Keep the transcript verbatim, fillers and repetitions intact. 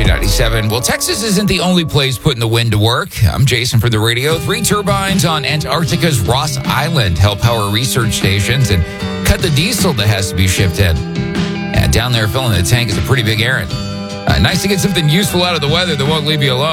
J ninety-seven. Well, Texas isn't the only place putting the wind to work. I'm Jason for the radio. Three turbines on Antarctica's Ross Island help power research stations and cut the diesel that has to be shipped in. And down there filling the tank is a pretty big errand. Uh, nice to get something useful out of the weather that won't leave you alone.